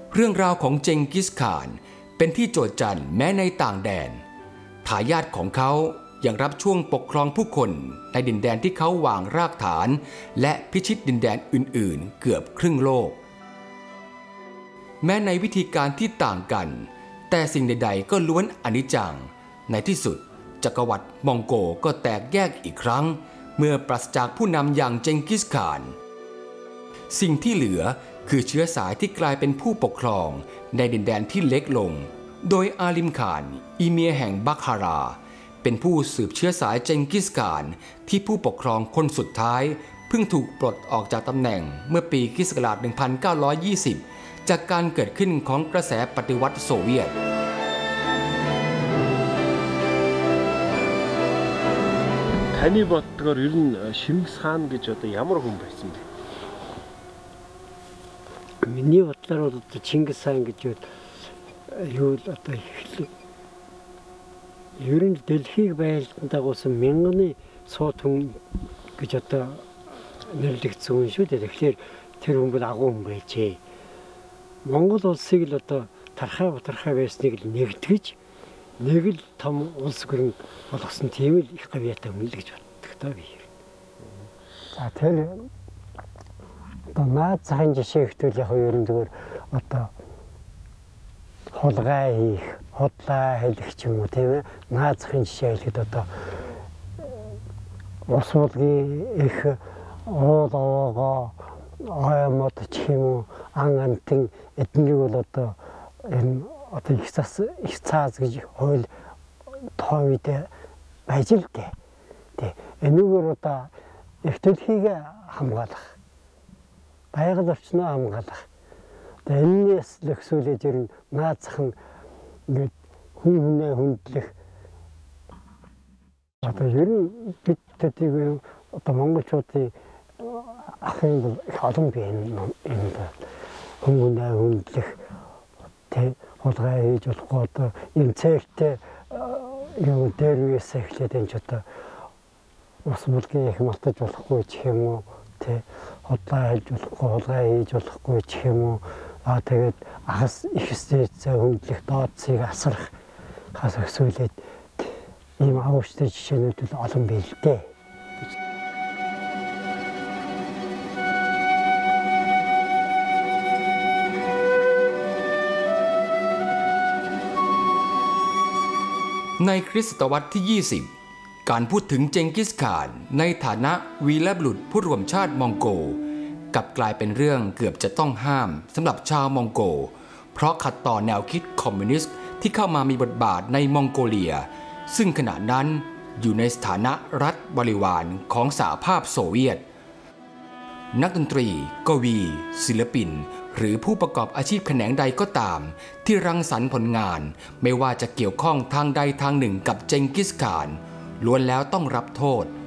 เรื่องราวของเจงกิสข่านเป็นที่โจษจันแม้ในต่างแดนทายาทของเขายังรับช่วงปกครองผู้คนในดินแดนที่เขาวางรากฐานและพิชิตดินแดนอื่นๆเกือบครึ่งโลกแม้ในวิธีการที่ต่างกันแต่สิ่งใดๆก็ล้วนอนิจจังในที่สุดจักรวรรดิมองโกก็แตกแยกอีกครั้งเมื่อปราศจากผู้นำอย่างเจงกิสข่านสิ่งที่เหลือคือเชื้อสายที่กลายเป็นผู้ปกครองในดินแดนที่เล็กลงโดยอาลิมข่านอีเมียแห่งบักฮาราเป็นผู้สืบเชื้อสายเจงกิสข่านที่ผู้ปกครองคนสุดท้ายเพิ่งถูกปลดออกจากตำแหน่งเมื่อปีค.ศ. 1920จากการเกิดขึ้นของกระแสปฏิวัติโซเวียต Таны боддогоор ер нь Шингис хаан гэж одоо ямар хүн байсан бэ? Миний бодлоор бол одоо Чингис хаан гэж юу л одоо ер нь Дэлхийг байлдан дагуулсан мянганы сууд хүн гэж одоо нэрлэгдсэн хүн шүү дээ. Тэгэхээр тэр хүн бол агуу хүн байжээ. Монгол улсыг л одоо тархай байсныг л нэгтгэж нэг л том улс гүрэн болгосон тийм л их гавьяатай хүн л гэж боддог таа би. За тэр одоо наад захын жишээ ихтэл яг ер нь зүгээр одоо хулгай хийх, худлаа хэлэх ч юм уу тийм ээ. Наад захын жишээ хэлэхэд одоо ус булгийн их уул овоогоо аймад ч юм уу ан антын эднийг бол одоо энэ одоо их цаас гэж хууль товид байж л дээ. Тэ энэгээр одоо их төлхийг хамгаалах, байгаль орчноо хамгаалах. Тэгээ энэс л өсвөлж ер нь наад зах нь ингээд хүн хүнээ хүндлэх. Одоо ер нь бид тэдийг одоо монголчуудын ахын бол их олон бий энэ хүн хүнээ хүндлэх тэ хулгай хийж болохгүй одоо энэ цэгтэй юу дээр үесээ эхлээд энэ ч одоо ус булгийн их мартаж болохгүй ч юм уу тэ худлаа хийж болохгүй хулгай хийж болохгүй ч юм уу тэгээд ахас их стэйцээ хөндлөх дооцыг асрах хас өсвөлээд ийм агууштай жишээнүүд л олон бий л дээ. ในคริสตศตวรรษที่ 20การพูดถึงเจงกิสข่านในฐานะวีรบุรุษผู้รวมชาติมองโกกลับกลายเป็นเรื่องเกือบจะต้องห้ามสำหรับชาวมองโกเพราะขัดต่อแนวคิดคอมมิวนิสต์ที่เข้ามามีบทบาทในมองโกเลียซึ่งขณะนั้นอยู่ในสถานะรัฐบริวารของสหภาพโซเวียตนักดนตรีกวีศิลปินหรือผู้ประกอบอาชีพแขนงใดก็ตามที่รังสรรค์ผลงานไม่ว่าจะเกี่ยวข้องทางใดทางหนึ่งกับเจงกิสข่านล้วนแล้วต้องรับโทษ